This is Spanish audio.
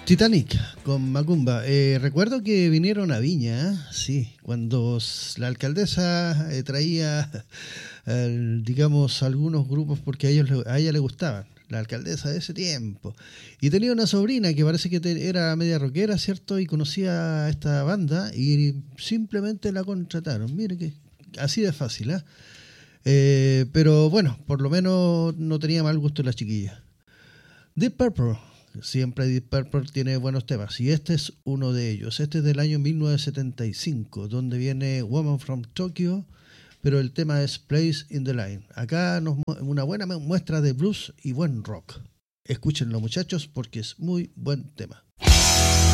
Titanic con Macumba. Recuerdo que vinieron a Viña, sí, cuando la alcaldesa traía, digamos, algunos grupos porque a ella le gustaban. La alcaldesa de ese tiempo. Y tenía una sobrina que parece que era media rockera, ¿cierto? Y conocía a esta banda y simplemente la contrataron. Mire que así de fácil, ¿eh? Pero bueno, por lo menos no tenía mal gusto la chiquilla. Deep Purple. Siempre Deep Purple tiene buenos temas y este es uno de ellos. Este es del año 1975, donde viene Woman from Tokyo, pero el tema es Place in the Line. Acá una buena muestra de blues y buen rock. Escúchenlo muchachos porque es muy buen tema.